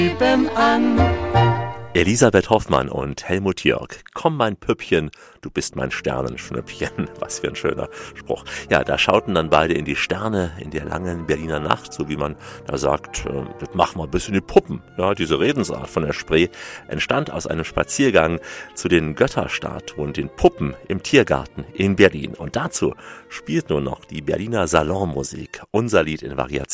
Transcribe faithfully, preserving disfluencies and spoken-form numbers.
an. Elisabeth Hoffmann und Helmut Jörg. Komm, mein Püppchen, du bist mein Sternenschnüppchen. Was für ein schöner Spruch. Ja, da schauten dann beide in die Sterne in der langen Berliner Nacht, so wie man da sagt, äh, das machen wir ein bisschen die Puppen. Ja, diese Redensart von der Spree entstand aus einem Spaziergang zu den Götterstatuen, den Puppen im Tiergarten in Berlin. Und dazu spielt nun noch die Berliner Salonmusik unser Lied in Variation.